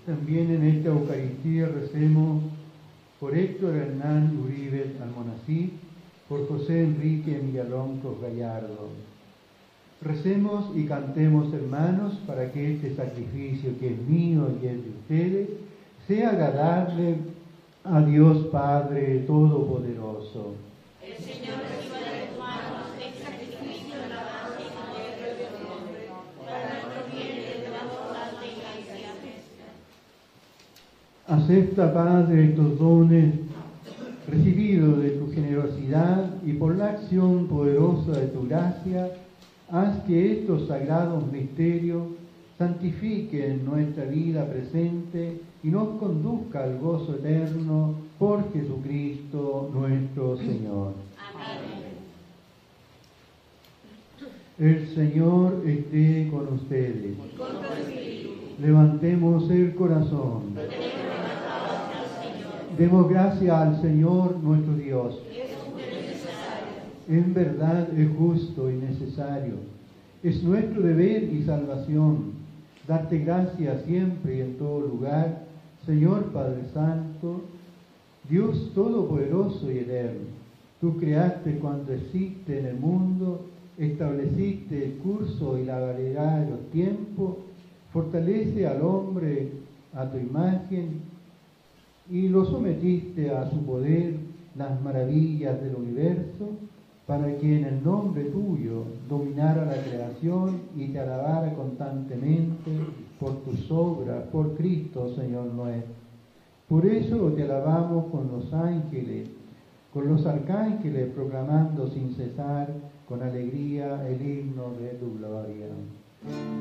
También en esta Eucaristía recemos por Héctor Hernán Uribe Almonací, por José Enrique Millaloncos Gallardo. Recemos y cantemos, hermanos, para que este sacrificio que es mío y es de ustedes sea agradable a Dios Padre Todopoderoso. El Señor reciba de tus manos el sacrificio de alabanza y gloria de tu nombre, para nuestro bien y de la abundante iglesia. Acepta, Padre, estos dones recibidos de tu generosidad y por la acción poderosa de tu gracia, haz que estos sagrados misterios santifiquen nuestra vida presente y nos conduzca al gozo eterno por Jesucristo nuestro Señor. Amén. El Señor esté con ustedes. Y con tu espíritu. Levantemos el corazón. Lo tenemos levantado hacia el Señor. Demos gracias al Señor nuestro Dios. Es justo y necesario. En verdad es justo y necesario. Es nuestro deber y salvación darte gracias siempre y en todo lugar, Señor Padre Santo, Dios Todopoderoso y Eterno. Tú creaste cuanto existe en el mundo, estableciste el curso y la variedad de los tiempos, fortalece al hombre a tu imagen y lo sometiste a su poder las maravillas del universo, para que en el nombre tuyo dominara la creación y te alabara constantemente por tus obras, por Cristo, Señor nuestro. Por eso te alabamos con los ángeles, con los arcángeles, proclamando sin cesar con alegría el himno de tu gloria.